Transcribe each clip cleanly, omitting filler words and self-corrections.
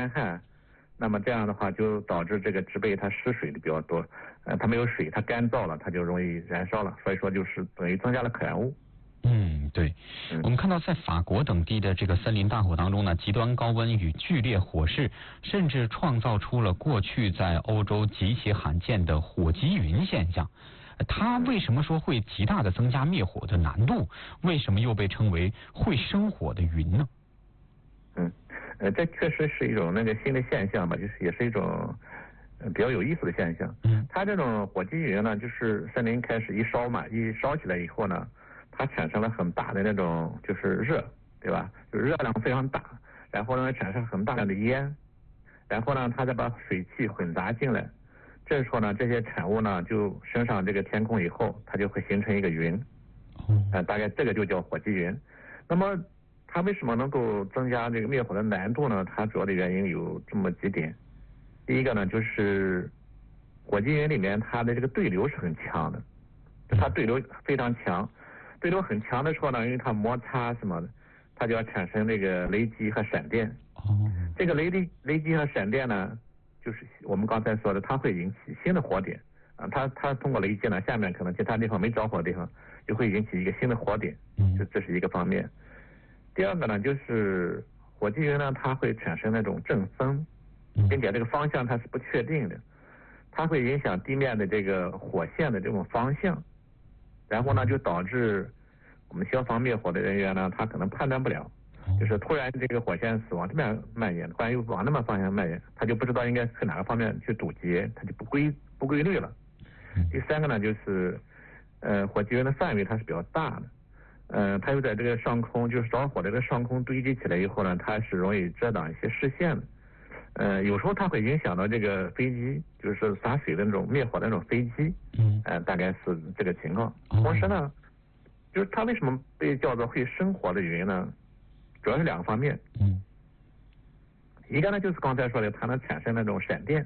干旱，那么这样的话就导致这个植被它失水的比较多，它没有水，它干燥了，它就容易燃烧了，所以说就是等于增加了可燃物。 对，我们看到在法国等地的这个森林大火当中呢，极端高温与剧烈火势，甚至创造出了过去在欧洲极其罕见的火积云现象。它为什么说会极大的增加灭火的难度？为什么又被称为会生火的云呢？ 这确实是一种那个新的现象吧，就是也是一种比较有意思的现象。它这种火积云呢，就是森林开始一烧起来以后呢，它产生了很大的那种就是热，对吧？就是热量非常大，然后呢产生很大量的烟，然后呢它再把水汽混杂进来，这时候呢这些产物呢就升上这个天空以后，它就会形成一个云，大概这个就叫火积云。那么它为什么能够增加这个灭火的难度呢？它主要的原因有这么几点。第一个呢，就是火积云里面它的这个对流是很强的，它对流非常强，对流很强的时候呢，因为它摩擦什么的，它就要产生这个雷击和闪电。这个雷击和闪电呢，就是我们刚才说的，它会引起新的火点啊，它通过雷击呢，下面可能其他地方没着火的地方，就会引起一个新的火点，这是一个方面。第二个呢，就是火积云呢，它会产生那种阵风，并且这个方向它是不确定的，它会影响地面的这个火线的这种方向，然后呢就导致我们消防灭火的人员呢，他可能判断不了，就是突然这个火线是往这边蔓延，突然又往那么方向蔓延，他就不知道应该去哪个方面去堵截，他就不规律了。第三个呢，就是火积云的范围它是比较大的。它又在这个上空，就是着火的这个上空堆积起来以后呢，它是容易遮挡一些视线的。有时候它会影响到这个飞机，就是洒水的那种灭火的那种飞机。大概是这个情况。同时呢，就是它为什么被叫做会生火的云呢？主要是两个方面。一个呢就是刚才说的，它能产生那种闪电。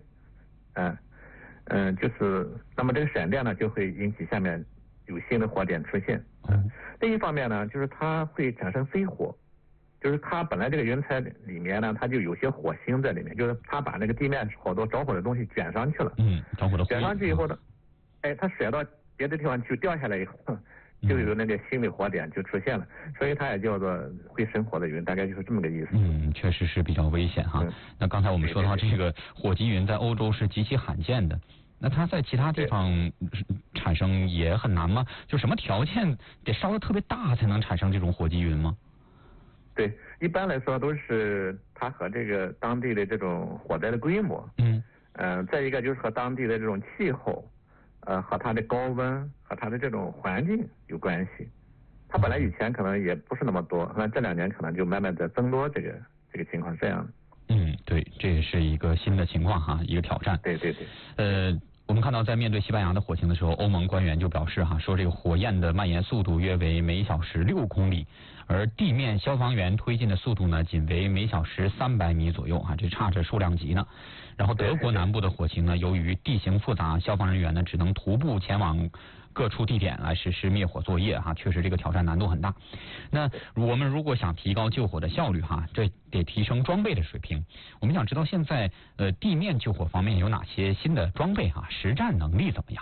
就是那么这个闪电呢就会引起下面有新的火点出现。另一方面呢，就是它会产生飞火，就是它本来这个云彩里面呢，它就有些火星在里面，就是它把那个地面好多着火的东西卷上去了。卷上去以后呢，它甩到别的地方去，掉下来以后，就有那个新的火点就出现了，所以它也叫做会生火的云，大概就是这么个意思。 确实是比较危险哈。那刚才我们说到这个火积云在欧洲是极其罕见的。那它在其他地方产生也很难吗？就什么条件得烧得特别大才能产生这种火积云吗？ 对，一般来说都是它和这个当地的这种火灾的规模，再一个就是和当地的这种气候，和它的高温和它的这种环境有关系。它本来以前可能也不是那么多，那这2年可能就慢慢在增多，这个情况是这样的。 对，这也是一个新的情况哈，一个挑战。 对。 我们看到在面对西班牙的火情的时候，欧盟官员就表示说这个火焰的蔓延速度约为每小时6公里，而地面消防员推进的速度呢仅为每小时300米左右这差着数量级呢。然后德国南部的火情呢，由于地形复杂，消防人员呢只能徒步前往各处地点来实施灭火作业确实这个挑战难度很大。那我们如果想提高救火的效率这得提升装备的水平。我们想知道现在地面救火方面有哪些新的装备实战能力怎么样？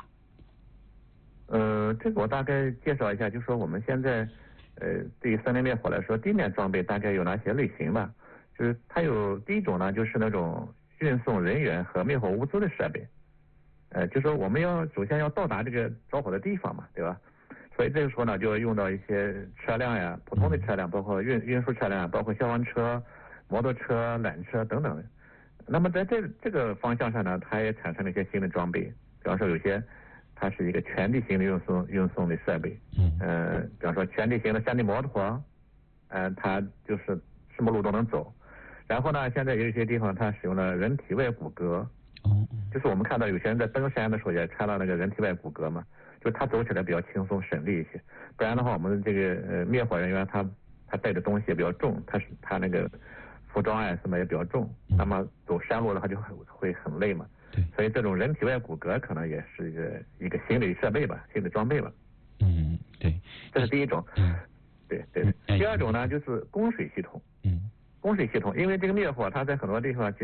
这个我大概介绍一下，就是说我们现在对于森林灭火来说，地面装备大概有哪些类型吧？就是它有第一种呢，就是那种运送人员和灭火物资的设备。就是说我们首先要到达这个着火的地方嘛，对吧？所以这个时候呢，就要用到一些车辆呀，普通的车辆，包括运输车辆，包括消防车、摩托车、缆车等等的。那么在这个方向上呢，它也产生了一些新的装备，比方说有些它是一个全地形的运送的设备。比方说全地形的山地摩托，它就是什么路都能走。然后呢，现在有一些地方它使用了人体外骨骼。就是我们看到有些人在登山的时候也穿了那个人体外骨骼嘛，就他走起来比较轻松省力一些。不然的话，我们这个灭火人员他带的东西也比较重，他那个服装什么也比较重，那么走山路的话就会很累嘛。所以这种人体外骨骼可能也是一个新的设备吧，新的装备吧。 对， 这是第一种。对。第二种呢，就是供水系统。供水系统，因为这个灭火它在很多地方